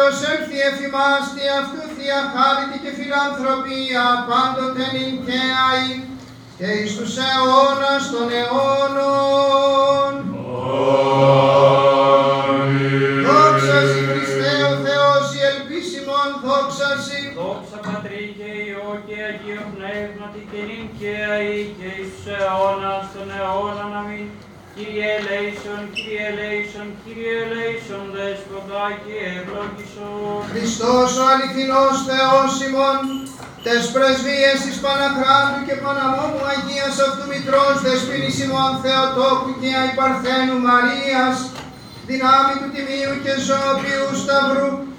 προσέλθει εφ' ημάς τη αυτού θεία χάρητη και φιλανθρωπία πάντοτε νυν και αεί και εις τους αιώνας των αιώνων. Δόξα σοι Χριστέ ο Θεός η ελπίσιμον, δόξα σοι. Δόξα Πατρί και Υιό και Αγίο Πνεύματι και νυν και αεί και εις τους αιώνας των αιώνων. Αμήν. Κύριε ελέησον, Κύριε ελέησον, Κύριε ελέησον, Δέσποτα και ευλόγησον. Χριστός ο αληθινός Θεός ημών, τες πρεσβείες της Παναχράντου και Παναμόμου Αγίας αυτού Μητρός Δεσποίνης ημών Θεοτόκου και Αϊπαρθένου Μαρίας, δυνάμει του Τιμίου και Ζωοποιού Σταυρού,